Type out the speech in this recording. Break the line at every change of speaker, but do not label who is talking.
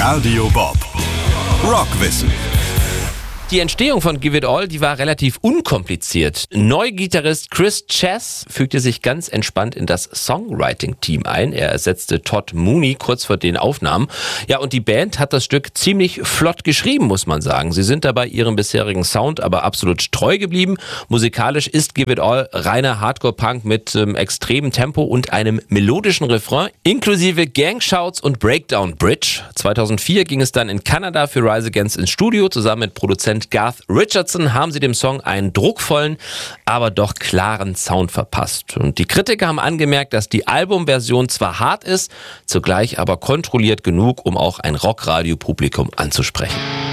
Radio Bob. Rockwissen.
Die Entstehung von Give It All, die war relativ unkompliziert. Neugitarrist Chris Chess fügte sich ganz entspannt in das Songwriting-Team ein. Er ersetzte Todd Mooney kurz vor den Aufnahmen. Ja, und die Band hat das Stück ziemlich flott geschrieben, muss man sagen. Sie sind dabei ihrem bisherigen Sound aber absolut treu geblieben. Musikalisch ist Give It All reiner Hardcore-Punk mit extremem Tempo und einem melodischen Refrain, inklusive Gangshouts und Breakdown Bridge. 2004 ging es dann in Kanada für Rise Against ins Studio. Zusammen mit Produzent Garth Richardson haben sie dem Song einen druckvollen, aber doch klaren Sound verpasst. Und die Kritiker haben angemerkt, dass die Albumversion zwar hart ist, zugleich aber kontrolliert genug, um auch ein Rockradio-Publikum anzusprechen.